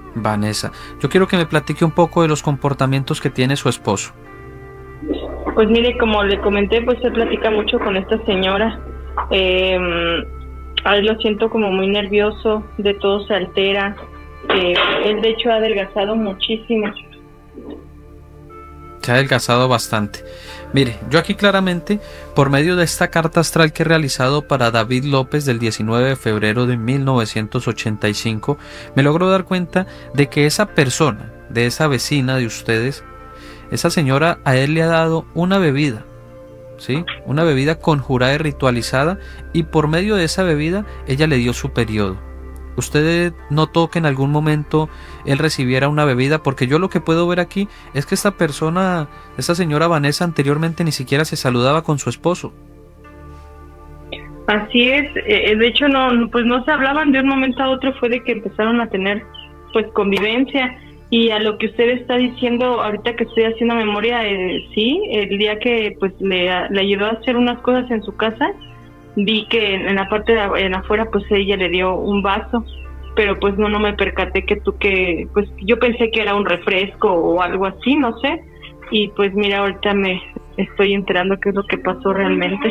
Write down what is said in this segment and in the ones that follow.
Vanessa, yo quiero que me platique un poco de los comportamientos que tiene su esposo. Pues mire, como le comenté, pues se platica mucho con esta señora. A él lo siento como muy nervioso, de todo se altera. Él de hecho ha adelgazado muchísimo. Se ha adelgazado bastante. Mire, yo aquí claramente, por medio de esta carta astral que he realizado para David López del 19 de febrero de 1985, me logro dar cuenta de que esa persona, de esa vecina de ustedes, esa señora a él le ha dado una bebida, ¿sí? Una bebida conjurada y ritualizada, y por medio de esa bebida ella le dio su periodo. ¿Usted notó que en algún momento él recibiera una bebida? Porque yo lo que puedo ver aquí es que esta persona, esta señora Vanessa, anteriormente ni siquiera se saludaba con su esposo. Así es, de hecho pues no se hablaban, de un momento a otro fue de que empezaron a tener pues convivencia. Y a lo que usted está diciendo ahorita que estoy haciendo memoria, sí, el día que pues le ayudó a hacer unas cosas en su casa, vi que en la parte en afuera pues ella le dio un vaso, pero pues no me percaté que pues yo pensé que era un refresco o algo así, no sé, y pues mira, ahorita me estoy enterando qué es lo que pasó realmente.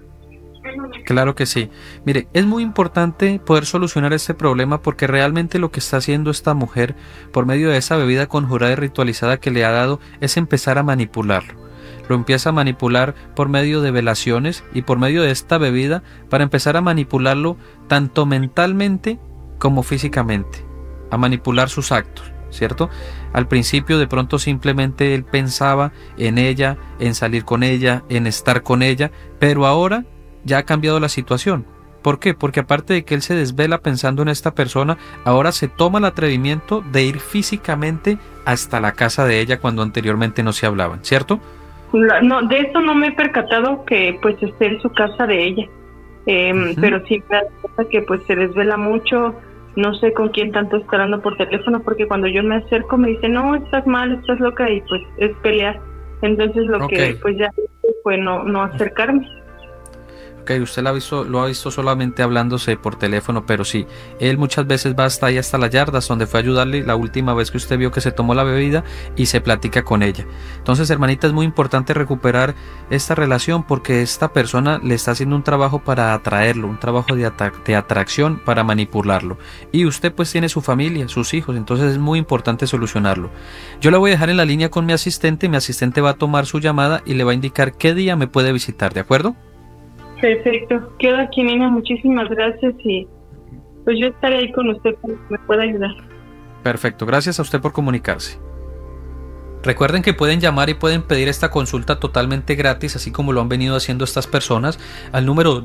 Claro que sí. Mire, es muy importante poder solucionar este problema, porque realmente lo que está haciendo esta mujer por medio de esa bebida conjurada y ritualizada que le ha dado es empezar a manipularlo. Lo empieza a manipular por medio de velaciones y por medio de esta bebida para empezar a manipularlo tanto mentalmente como físicamente, a manipular sus actos, ¿cierto? Al principio de pronto simplemente él pensaba en ella, en salir con ella, en estar con ella, pero ahora ya ha cambiado la situación. ¿Por qué? Porque aparte de que él se desvela pensando en esta persona, ahora se toma el atrevimiento de ir físicamente hasta la casa de ella cuando anteriormente no se hablaban, ¿cierto? No, de eso no me he percatado, que pues esté en su casa de ella, pero sí me da cuenta que pues se desvela mucho, no sé con quién tanto está hablando por teléfono, porque cuando yo me acerco me dice, no, estás mal, estás loca, y pues es pelear. Entonces lo que pues ya fue no acercarme. Ok, usted lo ha visto solamente hablándose por teléfono, pero sí, él muchas veces va hasta ahí, hasta las yardas, donde fue a ayudarle la última vez que usted vio que se tomó la bebida, y se platica con ella. Entonces, hermanita, es muy importante recuperar esta relación, porque esta persona le está haciendo un trabajo para atraerlo, un trabajo de atracción para manipularlo. Y usted pues tiene su familia, sus hijos, entonces es muy importante solucionarlo. Yo la voy a dejar en la línea con mi asistente va a tomar su llamada y le va a indicar qué día me puede visitar, ¿de acuerdo? Perfecto, quedo aquí, Nina, muchísimas gracias, y pues yo estaré ahí con usted para que me pueda ayudar. Perfecto, gracias a usted por comunicarse. Recuerden que pueden llamar y pueden pedir esta consulta totalmente gratis, así como lo han venido haciendo estas personas, al número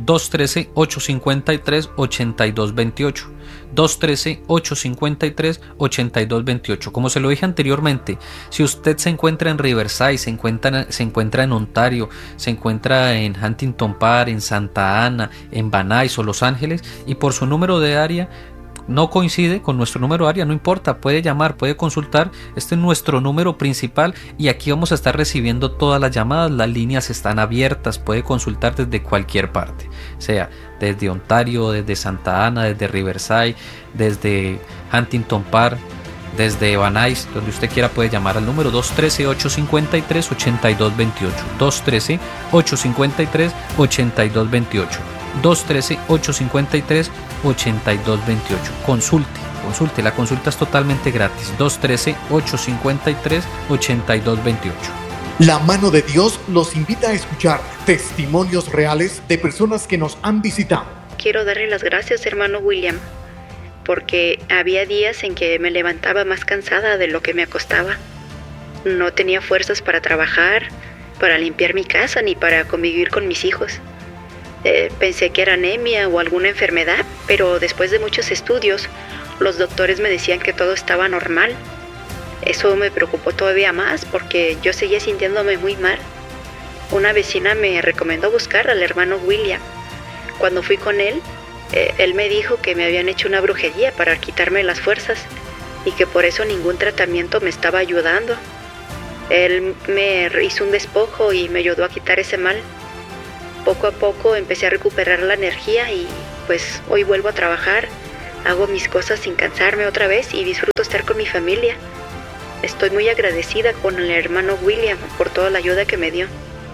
213-853-8228. 213-853-8228. Como se lo dije anteriormente, si usted se encuentra en Riverside, se encuentra en Ontario, se encuentra en Huntington Park, en Santa Ana, en Van Nuys o Los Ángeles, y por su número de área no coincide con nuestro número de área, no importa, puede llamar, puede consultar, este es nuestro número principal y aquí vamos a estar recibiendo todas las llamadas, las líneas están abiertas, puede consultar desde cualquier parte, sea desde Ontario, desde Santa Ana, desde Riverside, desde Huntington Park, desde Van Nuys, donde usted quiera puede llamar al número 213-853-8228, 213-853-8228. 213-853-8228. Consulte, la consulta es totalmente gratis. 213-853-8228. La mano de Dios los invita a escuchar testimonios reales de personas que nos han visitado. Quiero darle las gracias, hermano William, porque había días en que me levantaba más cansada de lo que me acostaba. No tenía fuerzas para trabajar, para limpiar mi casa, ni para convivir con mis hijos. Pensé que era anemia o alguna enfermedad, pero después de muchos estudios, los doctores me decían que todo estaba normal. Eso me preocupó todavía más porque yo seguía sintiéndome muy mal. Una vecina me recomendó buscar al hermano William. Cuando fui con él, él me dijo que me habían hecho una brujería para quitarme las fuerzas y que por eso ningún tratamiento me estaba ayudando. Él me hizo un despojo y me ayudó a quitar ese mal. Poco a poco empecé a recuperar la energía y pues hoy vuelvo a trabajar. Hago mis cosas sin cansarme otra vez y disfruto estar con mi familia. Estoy muy agradecida con el hermano William por toda la ayuda que me dio.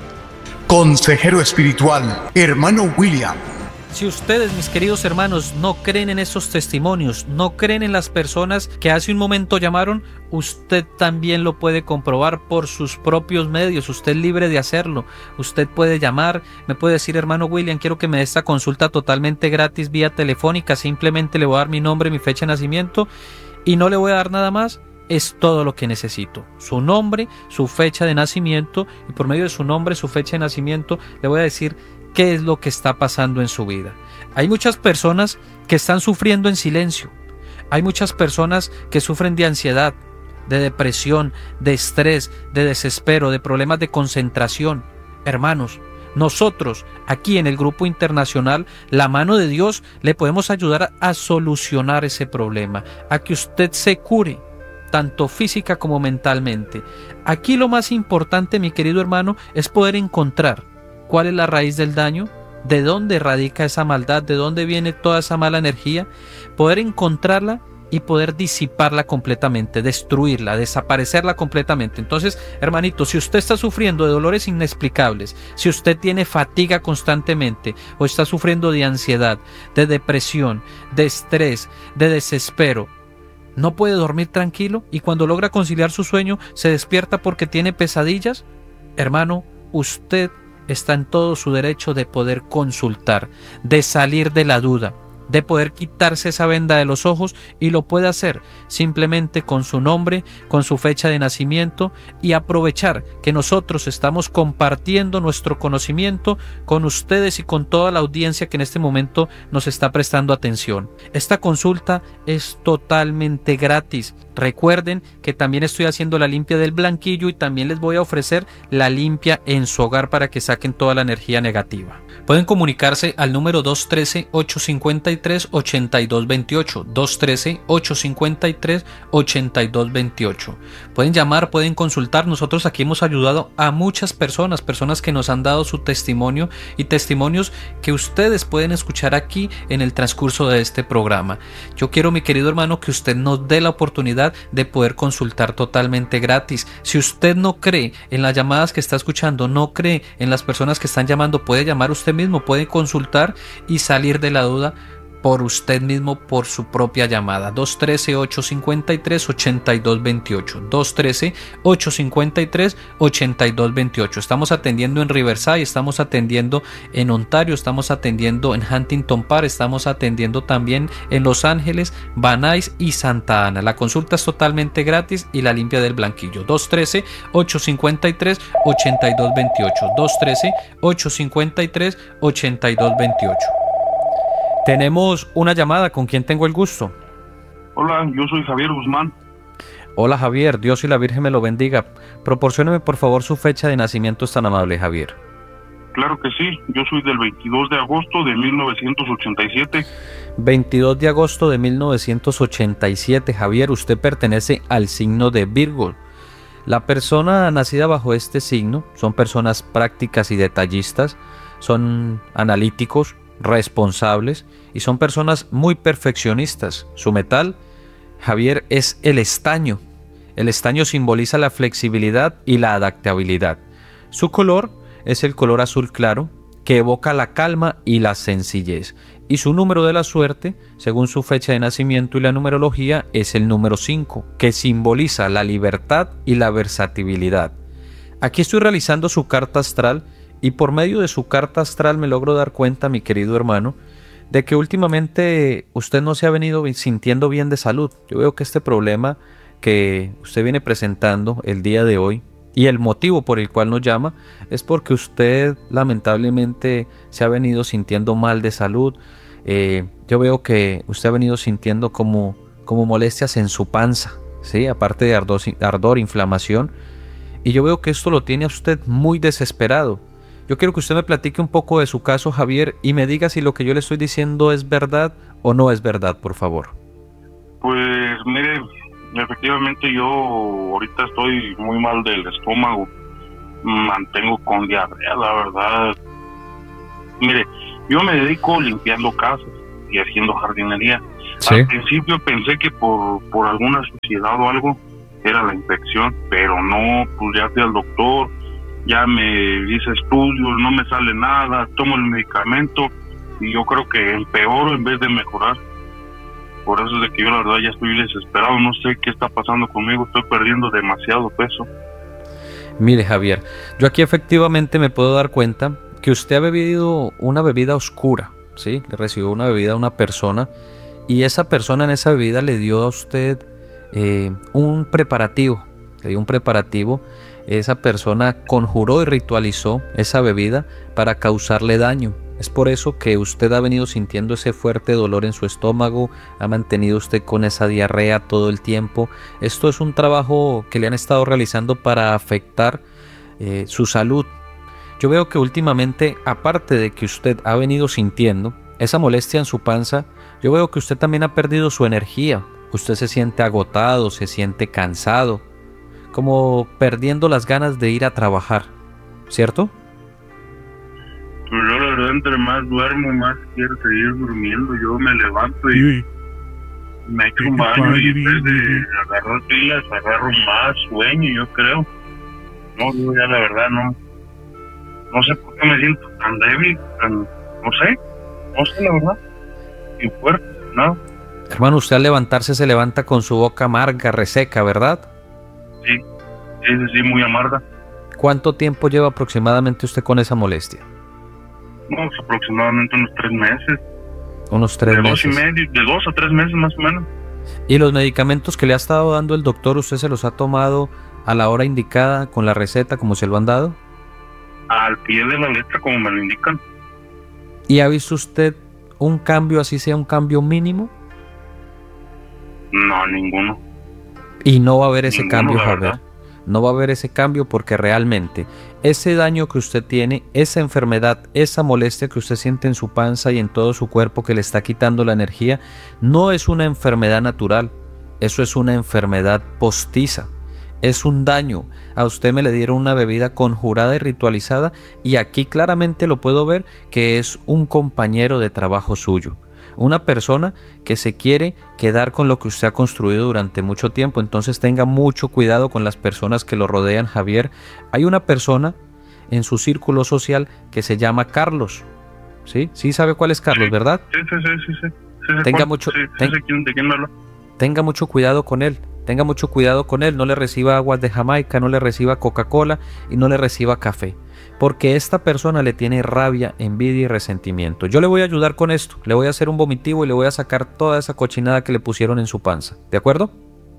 Consejero espiritual, hermano William. Si ustedes, mis queridos hermanos, no creen en esos testimonios, no creen en las personas que hace un momento llamaron, usted también lo puede comprobar por sus propios medios. Usted es libre de hacerlo. Usted puede llamar, me puede decir: hermano William, quiero que me dé esta consulta totalmente gratis vía telefónica. Simplemente le voy a dar mi nombre, mi fecha de nacimiento y no le voy a dar nada más. Es todo lo que necesito: su nombre, su fecha de nacimiento, y por medio de su nombre, su fecha de nacimiento, le voy a decir qué es lo que está pasando en su vida. Hay muchas personas que están sufriendo en silencio. Hay muchas personas que sufren de ansiedad, de depresión, de estrés, de desespero, de problemas de concentración. Hermanos, nosotros aquí en el Grupo Internacional La Mano de Dios le podemos ayudar a solucionar ese problema, a que usted se cure tanto física como mentalmente. Aquí lo más importante, mi querido hermano, es poder encontrar cuál es la raíz del daño, de dónde radica esa maldad, de dónde viene toda esa mala energía, poder encontrarla y poder disiparla completamente, destruirla, desaparecerla completamente. Entonces, hermanito, si usted está sufriendo de dolores inexplicables, si usted tiene fatiga constantemente o está sufriendo de ansiedad, de depresión, de estrés, de desespero, no puede dormir tranquilo y cuando logra conciliar su sueño se despierta porque tiene pesadillas, hermano, usted está en todo su derecho de poder consultar, de salir de la duda, de poder quitarse esa venda de los ojos, y lo puede hacer simplemente con su nombre, con su fecha de nacimiento, y aprovechar que nosotros estamos compartiendo nuestro conocimiento con ustedes y con toda la audiencia que en este momento nos está prestando atención. Esta consulta es totalmente gratis. Recuerden que también estoy haciendo la limpia del blanquillo y también les voy a ofrecer la limpia en su hogar para que saquen toda la energía negativa. Pueden comunicarse al número 213-853-8228, 213-853-8228. Pueden llamar, pueden consultar. Nosotros aquí hemos ayudado a muchas personas que nos han dado su testimonio y testimonios que ustedes pueden escuchar aquí en el transcurso de este programa. Yo quiero, mi querido hermano, que usted nos dé la oportunidad de poder consultar totalmente gratis. Si usted no cree en las llamadas que está escuchando, no cree en las personas que están llamando, puede llamar usted mismo, puede consultar y salir de la duda por usted mismo, por su propia llamada. 213-853-8228, 213-853-8228. Estamos atendiendo en Riverside, estamos atendiendo en Ontario, estamos atendiendo en Huntington Park, estamos atendiendo también en Los Ángeles, Van Nuys y Santa Ana. La consulta es totalmente gratis y la limpia del blanquillo. 213-853-8228, 213-853-8228. Tenemos una llamada. ¿Con quién tengo el gusto? Hola, yo soy Javier Guzmán. Hola Javier, Dios y la Virgen me lo bendiga. Proporcióneme por favor su fecha de nacimiento, es tan amable, Javier. Claro que sí, yo soy del 22 de agosto de 1987. 22 de agosto de 1987, Javier, usted pertenece al signo de Virgo. La persona nacida bajo este signo son personas prácticas y detallistas, son analíticos, responsables y son personas muy perfeccionistas. Su metal, Javier, es el estaño. El estaño simboliza la flexibilidad y la adaptabilidad. Su color es el color azul claro, que evoca la calma y la sencillez. Y su número de la suerte, según su fecha de nacimiento y la numerología, es el número 5, que simboliza la libertad y la versatilidad. Aquí estoy realizando su carta astral y por medio de su carta astral me logro dar cuenta, mi querido hermano, de que últimamente usted no se ha venido sintiendo bien de salud. Yo veo que este problema que usted viene presentando el día de hoy y el motivo por el cual nos llama es porque usted lamentablemente se ha venido sintiendo mal de salud. Yo veo que usted ha venido sintiendo como molestias en su panza, ¿sí? Aparte de ardor, inflamación. Y yo veo que esto lo tiene a usted muy desesperado. Yo quiero que usted me platique un poco de su caso, Javier, y me diga si lo que yo le estoy diciendo es verdad o no es verdad, por favor. Pues mire, efectivamente yo ahorita estoy muy mal del estómago, mantengo con diarrea, la verdad. Mire, yo me dedico limpiando casas y haciendo jardinería. Sí. Al principio pensé que por alguna suciedad o algo era la infección, pero no, pues ya fui al doctor, ya me hice estudios, no me sale nada, tomo el medicamento y yo creo que empeoro en vez de mejorar. Por eso es de que yo la verdad ya estoy desesperado, no sé qué está pasando conmigo, estoy perdiendo demasiado peso. Mire, Javier, yo aquí efectivamente me puedo dar cuenta que usted ha bebido una bebida oscura, ¿sí? Le recibió una bebida a una persona y esa persona en esa bebida le dio a usted un preparativo, le dio un preparativo. Esa persona conjuró y ritualizó esa bebida para causarle daño. Es por eso que usted ha venido sintiendo ese fuerte dolor en su estómago, ha mantenido usted con esa diarrea todo el tiempo. Esto es un trabajo que le han estado realizando para afectar su salud. Yo veo que últimamente, aparte de que usted ha venido sintiendo esa molestia en su panza, yo veo que usted también ha perdido su energía. Usted se siente agotado, se siente cansado, como perdiendo las ganas de ir a trabajar, ¿cierto? Pues yo la verdad entre más duermo, más quiero seguir durmiendo. Yo me levanto y me echo un baño y en vez de agarrar pilas, agarro más sueño, yo creo. No, yo ya la verdad no sé por qué me siento tan débil, no sé la verdad. Y fuerte, ¿no? Hermano, usted al levantarse se levanta con su boca amarga, reseca, ¿verdad? Sí, muy amarga. ¿Cuánto tiempo lleva aproximadamente usted con esa molestia? No, pues aproximadamente unos 3 meses. Unos 3 meses. De 2 y medio, de 2 a 3 meses más o menos. ¿Y los medicamentos que le ha estado dando el doctor, usted se los ha tomado a la hora indicada, con la receta, como se lo han dado? Al pie de la letra, como me lo indican. ¿Y ha visto usted un cambio, así sea un cambio mínimo? No, ninguno. Y no va a haber ese Ninguno, cambio, la Javier. verdad. No va a haber ese cambio porque realmente ese daño que usted tiene, esa enfermedad, esa molestia que usted siente en su panza y en todo su cuerpo que le está quitando la energía, no es una enfermedad natural. Eso es una enfermedad postiza. Es un daño. A usted me le dieron una bebida conjurada y ritualizada y aquí claramente lo puedo ver que es un compañero de trabajo suyo. Una persona que se quiere quedar con lo que usted ha construido durante mucho tiempo. Entonces tenga mucho cuidado con las personas que lo rodean, Javier. Hay una persona en su círculo social que se llama Carlos. ¿Sí? ¿Sí sabe cuál es Carlos, verdad? Sí. Tenga mucho, ¿De quién me habla? tenga mucho cuidado con él. Tenga mucho cuidado con él. No le reciba aguas de Jamaica, no le reciba Coca-Cola y no le reciba café. Porque esta persona le tiene rabia, envidia y resentimiento. Yo le voy a ayudar con esto. Le voy a hacer un vomitivo y le voy a sacar toda esa cochinada que le pusieron en su panza. ¿De acuerdo?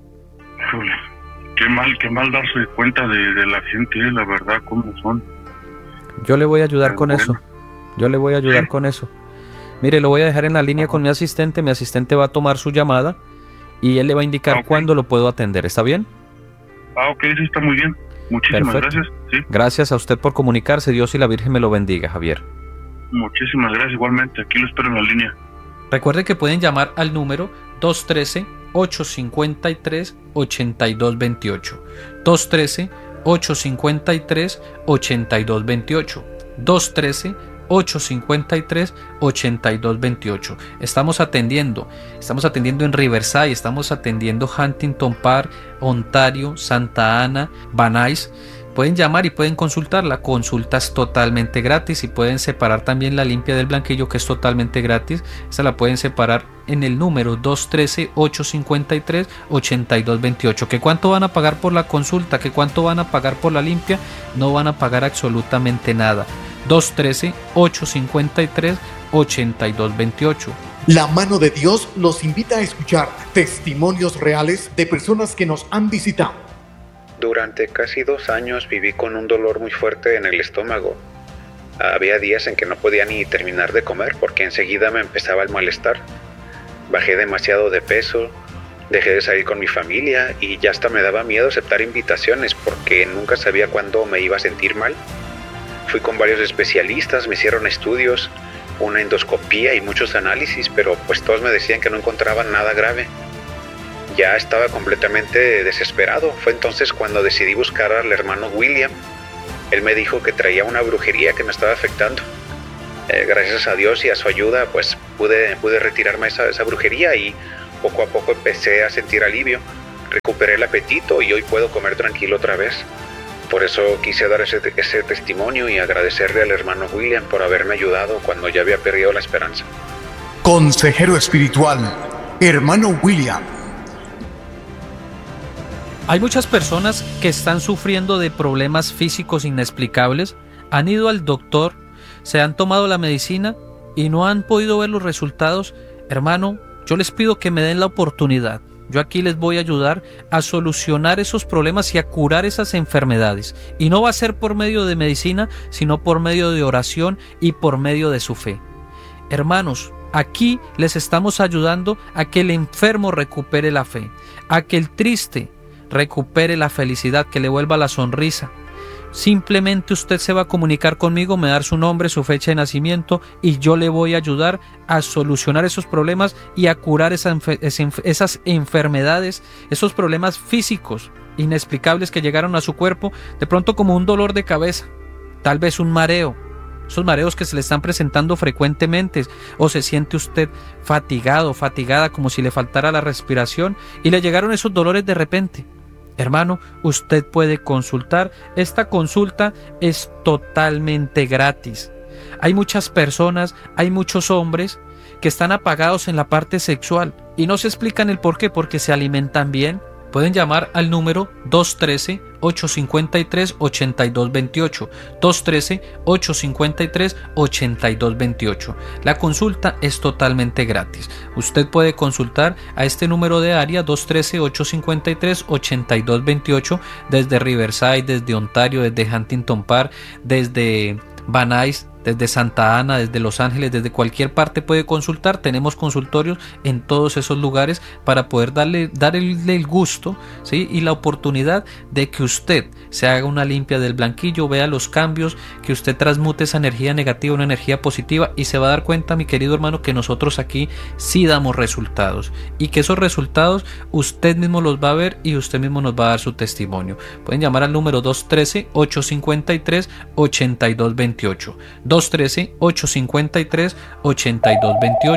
Qué mal darse cuenta de la gente, la verdad, cómo son. Yo le voy a ayudar con eso. Yo le voy a ayudar con eso. Mire, lo voy a dejar en la línea con mi asistente. Mi asistente va a tomar su llamada y él le va a indicar cuándo lo puedo atender. ¿Está bien? Ok, sí, está muy bien. Muchísimas gracias. Sí. Gracias a usted por comunicarse. Dios y la Virgen me lo bendiga, Javier. Muchísimas gracias, igualmente. Aquí lo espero en la línea. Recuerde que pueden llamar al número 213-853-8228. 213-853-8228. 213-853-8228. Estamos atendiendo en Riverside, estamos atendiendo Huntington Park, Ontario, Santa Ana, Van Nuys. Pueden llamar y pueden consultar. La consulta es totalmente gratis y pueden separar también la limpia del blanquillo, que es totalmente gratis. Esta la pueden separar en el número 213-853-8228. ¿Que cuánto van a pagar por la consulta? ¿Que cuánto van a pagar por la limpia? No van a pagar absolutamente nada. 213-853-8228. La mano de Dios los invita a escuchar testimonios reales de personas que nos han visitado. Durante casi 2 años viví con un dolor muy fuerte en el estómago. Había días en que no podía ni terminar de comer porque enseguida me empezaba el malestar. Bajé demasiado de peso, dejé de salir con mi familia y ya hasta me daba miedo aceptar invitaciones porque nunca sabía cuándo me iba a sentir mal. Fui con varios especialistas, me hicieron estudios, una endoscopía y muchos análisis, pero pues todos me decían que no encontraban nada grave. Ya estaba completamente desesperado. Fue entonces cuando decidí buscar al hermano William. Él me dijo que traía una brujería que me estaba afectando. Gracias a Dios y a su ayuda, pues pude retirarme esa brujería y poco a poco empecé a sentir alivio. Recuperé el apetito y hoy puedo comer tranquilo otra vez. Por eso quise dar ese testimonio y agradecerle al hermano William por haberme ayudado cuando ya había perdido la esperanza. Consejero espiritual, hermano William. Hay muchas personas que están sufriendo de problemas físicos inexplicables, han ido al doctor, se han tomado la medicina y no han podido ver los resultados. Hermano, yo les pido que me den la oportunidad. Yo aquí les voy a ayudar a solucionar esos problemas y a curar esas enfermedades. Y no va a ser por medio de medicina, sino por medio de oración y por medio de su fe. Hermanos, aquí les estamos ayudando a que el enfermo recupere la fe, a que el triste recupere la felicidad, que le vuelva la sonrisa. Simplemente usted se va a comunicar conmigo, me va a dar su nombre, su fecha de nacimiento y yo le voy a ayudar a solucionar esos problemas y a curar esas enfermedades, esos problemas físicos inexplicables que llegaron a su cuerpo, de pronto como un dolor de cabeza, tal vez un mareo, esos mareos que se le están presentando frecuentemente, o se siente usted fatigado, fatigada, como si le faltara la respiración y le llegaron esos dolores de repente. Hermano, usted puede consultar. Esta consulta es totalmente gratis. Hay muchas personas, hay muchos hombres que están apagados en la parte sexual y no se explican el por qué, porque se alimentan bien. Pueden llamar al número 213-853-8228, 213-853-8228. La consulta es totalmente gratis. Usted puede consultar a este número de área 213-853-8228 desde Riverside, desde Ontario, desde Huntington Park, desde Van Nuys, desde Santa Ana, desde Los Ángeles, desde cualquier parte puede consultar. Tenemos consultorios en todos esos lugares para poder darle el gusto, ¿sí? Y la oportunidad de que usted se haga una limpia del blanquillo, vea los cambios, que usted transmute esa energía negativa a una energía positiva y se va a dar cuenta, mi querido hermano, que nosotros aquí sí damos resultados y que esos resultados usted mismo los va a ver y usted mismo nos va a dar su testimonio. Pueden llamar al número 213-853-8228. 213-853-8228,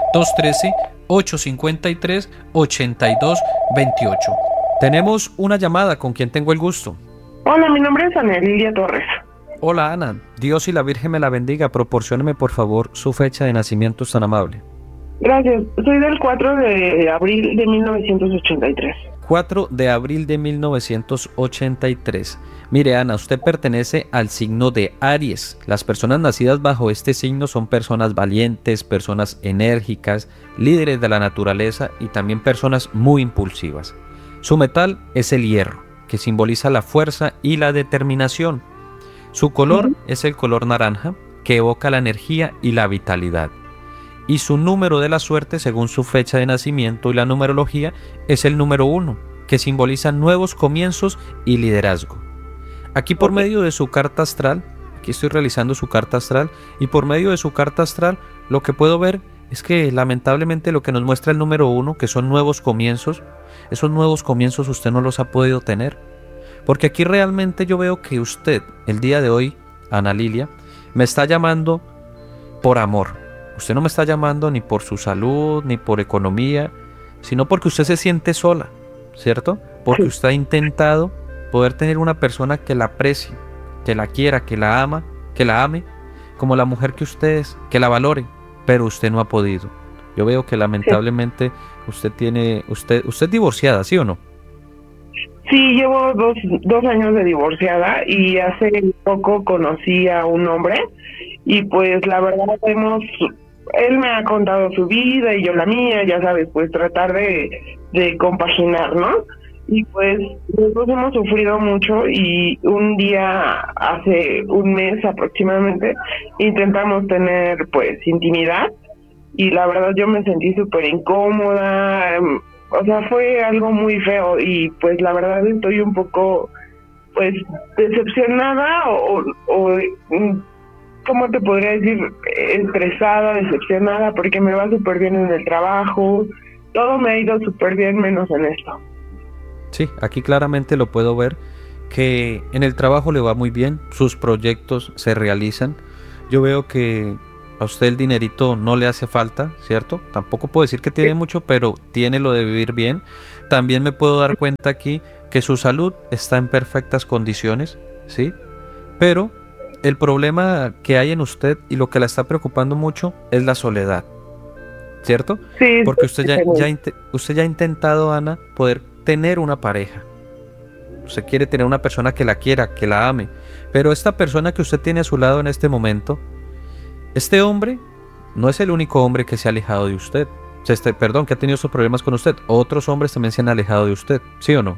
213-853-8228. Tenemos una llamada, ¿con quien tengo el gusto? Hola, mi nombre es Ana Lilia Torres. Hola Ana, Dios y la Virgen me la bendiga. Proporcióneme por favor su fecha de nacimiento, es tan amable. Gracias, soy del 4 de abril de 1983. 4 de abril de 1983. Mire Ana, usted pertenece al signo de Aries. Las personas nacidas bajo este signo son personas valientes, personas enérgicas, líderes de la naturaleza y también personas muy impulsivas. Su metal es el hierro, que simboliza la fuerza y la determinación. Su color es el color naranja, que evoca la energía y la vitalidad. Y su número de la suerte, según su fecha de nacimiento y la numerología, es el número 1, que simboliza nuevos comienzos y liderazgo. Aquí por medio de su carta astral, aquí estoy realizando su carta astral, y por medio de su carta astral lo que puedo ver es que lamentablemente lo que nos muestra el número 1, que son nuevos comienzos, esos nuevos comienzos usted no los ha podido tener. Porque aquí realmente yo veo que usted, el día de hoy, Ana Lilia, me está llamando por amor. Usted no me está llamando ni por su salud, ni por economía, sino porque usted se siente sola, ¿cierto? Porque usted ha intentado poder tener una persona que la aprecie, que la quiera, que la ame, como la mujer que usted es, que la valore, pero usted no ha podido. Yo veo que lamentablemente usted es divorciada, ¿sí o no? Sí, llevo dos años de divorciada y hace poco conocí a un hombre y pues la verdad él me ha contado su vida y yo la mía, ya sabes, pues tratar de compaginar, ¿no? Y pues nosotros hemos sufrido mucho y un día, hace un mes aproximadamente, intentamos tener pues intimidad y la verdad yo me sentí súper incómoda, o sea, fue algo muy feo y pues la verdad estoy un poco pues decepcionada o ¿cómo te podría decir? Estresada, decepcionada, porque me va súper bien en el trabajo, todo me ha ido súper bien menos en esto. Sí, aquí claramente lo puedo ver, que en el trabajo le va muy bien, sus proyectos se realizan. Yo veo que a usted el dinerito no le hace falta, ¿cierto? Tampoco puedo decir que tiene mucho, pero tiene lo de vivir bien. También me puedo dar cuenta aquí que su salud está en perfectas condiciones, ¿sí? Pero el problema que hay en usted y lo que la está preocupando mucho es la soledad, ¿cierto? Sí. Porque usted ya ha intentado, Ana, poder tener una pareja. Usted quiere tener una persona que la quiera, que la ame. Pero esta persona que usted tiene a su lado en este momento, este hombre no es el único hombre que se ha alejado de usted. Que ha tenido esos problemas con usted. Otros hombres también se han alejado de usted, ¿sí o no?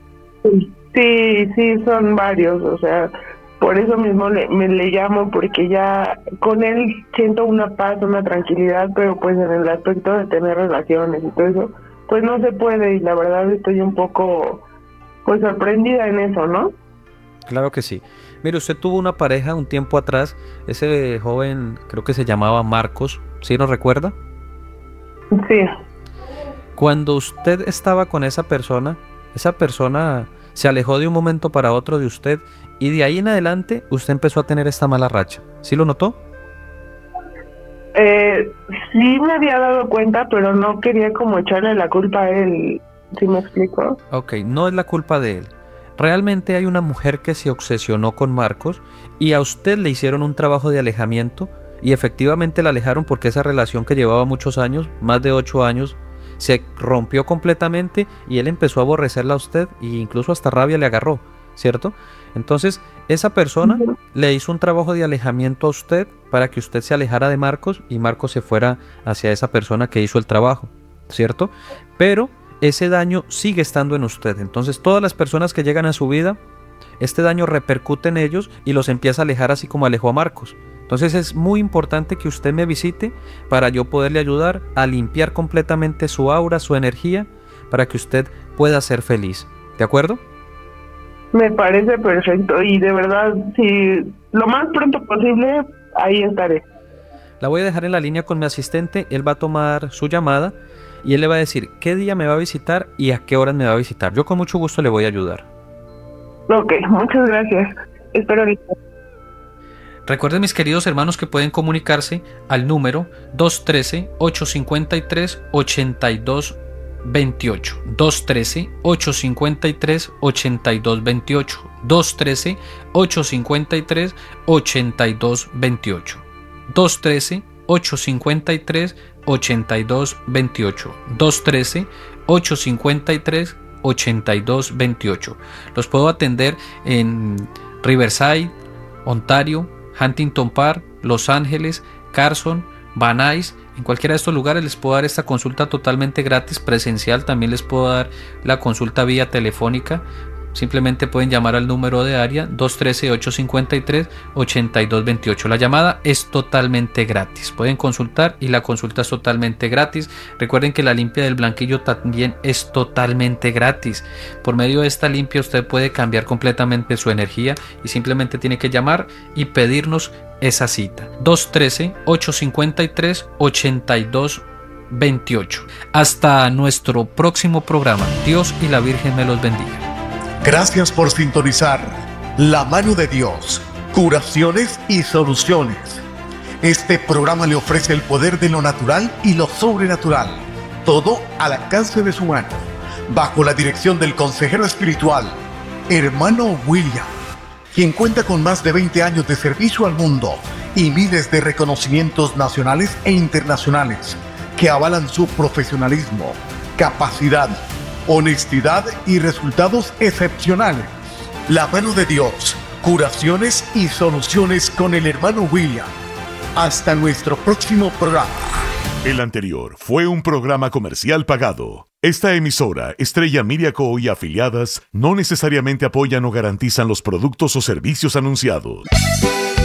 Sí, son varios, o sea, por eso mismo le llamo, porque ya con él siento una paz, una tranquilidad, pero pues en el aspecto de tener relaciones y todo eso, pues no se puede, y la verdad estoy un poco pues sorprendida en eso, ¿no? Claro que sí. Mire, usted tuvo una pareja un tiempo atrás, ese joven creo que se llamaba Marcos, ¿sí lo recuerda? Sí. Cuando usted estaba con esa persona se alejó de un momento para otro de usted y de ahí en adelante usted empezó a tener esta mala racha. ¿Sí lo notó? Sí me había dado cuenta, pero no quería como echarle la culpa a él, ¿sí me explico? Ok, no es la culpa de él. Realmente hay una mujer que se obsesionó con Marcos y a usted le hicieron un trabajo de alejamiento y efectivamente la alejaron porque esa relación que llevaba muchos años, más de 8 años, se rompió completamente y él empezó a aborrecerla a usted e incluso hasta rabia le agarró, ¿cierto? Entonces esa persona le hizo un trabajo de alejamiento a usted para que usted se alejara de Marcos y Marcos se fuera hacia esa persona que hizo el trabajo, ¿cierto? Pero ese daño sigue estando en usted. Entonces todas las personas que llegan a su vida, este daño repercute en ellos y los empieza a alejar así como alejó a Marcos. Entonces es muy importante que usted me visite para yo poderle ayudar a limpiar completamente su aura, su energía, para que usted pueda ser feliz. ¿De acuerdo? Me parece perfecto y de verdad, si lo más pronto posible, ahí estaré. La voy a dejar en la línea con mi asistente, él va a tomar su llamada y él le va a decir qué día me va a visitar y a qué horas me va a visitar. Yo con mucho gusto le voy a ayudar. Ok, muchas gracias. Espero ahorita. Recuerden, mis queridos hermanos, que pueden comunicarse al número 213-853-8228. 213-853-8228. 213-853-8228. 213-853-8228. 213-853-8228. Los puedo atender en Riverside, Ontario, Huntington Park, Los Ángeles, Carson, Van Nuys. En cualquiera de estos lugares les puedo dar esta consulta totalmente gratis, presencial. También les puedo dar la consulta vía telefónica. Simplemente pueden llamar al número de área 213-853-8228. La llamada es totalmente gratis. Pueden consultar y la consulta es totalmente gratis. Recuerden que la limpia del blanquillo también es totalmente gratis. Por medio de esta limpia usted puede cambiar completamente su energía y simplemente tiene que llamar y pedirnos esa cita. 213-853-8228. Hasta nuestro próximo programa. Dios y la Virgen me los bendiga. Gracias por sintonizar La Mano de Dios, curaciones y soluciones. Este programa le ofrece el poder de lo natural y lo sobrenatural, todo al alcance de su mano, bajo la dirección del consejero espiritual, hermano William, quien cuenta con más de 20 años de servicio al mundo y miles de reconocimientos nacionales e internacionales que avalan su profesionalismo, capacidad, honestidad y resultados excepcionales. La Mano de Dios, curaciones y soluciones con el hermano William. Hasta nuestro próximo programa. El anterior fue un programa comercial pagado. Esta emisora, Estrella Miracle y afiliadas, no necesariamente apoyan o garantizan los productos o servicios anunciados.